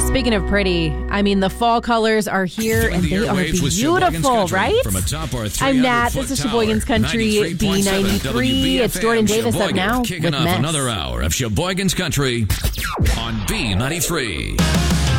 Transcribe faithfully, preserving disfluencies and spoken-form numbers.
Speaking of pretty, I mean, the fall colors are here and they are beautiful, right? From a top or I'm Nat. This is Sheboygan's Country B ninety-three. It's Jordan Davis up now kicking with off Mess. another hour of Sheboygan's Country on B ninety-three.